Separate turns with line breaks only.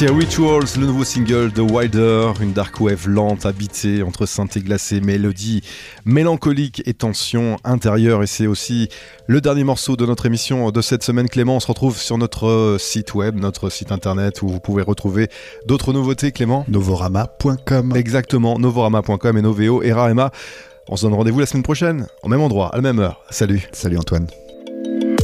C'était Rituals, le nouveau single de Wilder, une dark wave lente, habitée entre synthé glacé, mélodie mélancolique et tension intérieure. Et c'est aussi le dernier morceau de notre émission de cette semaine. Clément, on se retrouve sur notre site web, notre site internet où vous pouvez retrouver d'autres nouveautés, Clément.
Novorama.com.
Exactement, novorama.com et Noveo et Rarema. On se donne rendez-vous la semaine prochaine, au même endroit, à la même heure. Salut.
Salut Antoine.